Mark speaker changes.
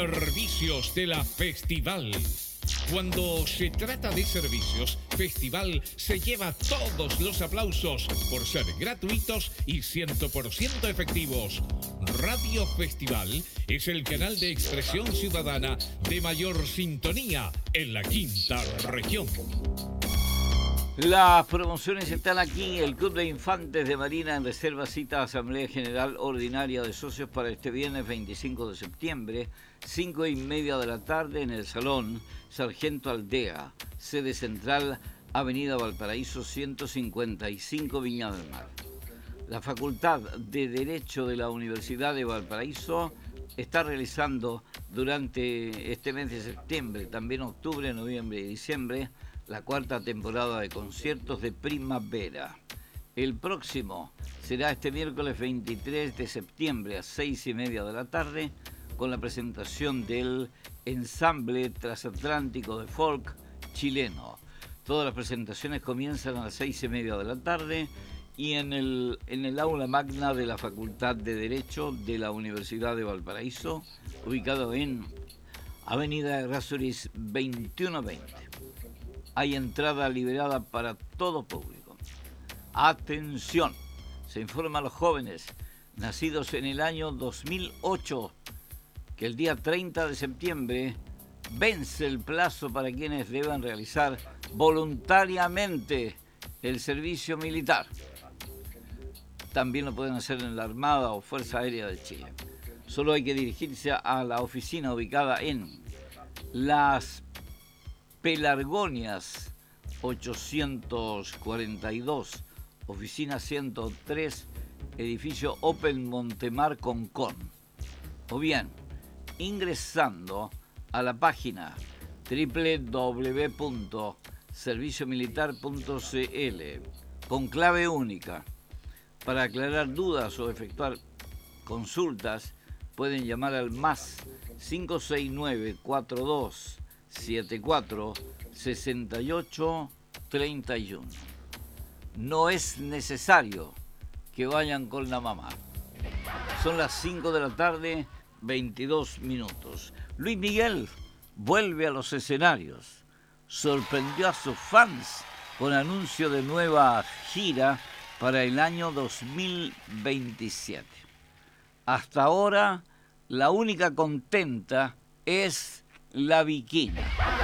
Speaker 1: Servicios de la Festival. Cuando se trata de servicios, Festival se lleva todos los aplausos por ser gratuitos y 100% efectivos. Radio Festival es el canal de expresión ciudadana de mayor sintonía en la quinta región.
Speaker 2: Las promociones están aquí. El Club de Infantes de Marina en reserva cita Asamblea General Ordinaria de Socios para este viernes 25 de septiembre, 5:30 de la tarde en el Salón Sargento Aldea, sede central, Avenida Valparaíso 155, Viña del Mar. La Facultad de Derecho de la Universidad de Valparaíso está realizando durante este mes de septiembre, también octubre, noviembre y diciembre, la cuarta temporada de conciertos de primavera. El próximo será este miércoles 23 de septiembre a 6:30 de la tarde con la presentación del Ensamble Transatlántico de Folk chileno. Todas las presentaciones comienzan a las 6:30 de la tarde y en el aula magna de la Facultad de Derecho de la Universidad de Valparaíso, ubicado en Avenida Errázuriz 2120. Hay entrada liberada para todo público. Atención, se informa a los jóvenes nacidos en el año 2008 que el día 30 de septiembre vence el plazo para quienes deban realizar voluntariamente el servicio militar. También lo pueden hacer en la Armada o Fuerza Aérea de Chile. Solo hay que dirigirse a la oficina ubicada en Las Pelargonias 842, oficina 103, edificio Open Montemar Concón. O bien, ingresando a la página www.serviciomilitar.cl con clave única. Para aclarar dudas o efectuar consultas, pueden llamar al más 569-4274-6831. No es necesario que vayan con la mamá. Son las 5 de la tarde, 22 minutos. Luis Miguel vuelve a los escenarios. Sorprendió a sus fans con anuncio de nueva gira para el año 2027. Hasta ahora, la única contenta es la Bikina.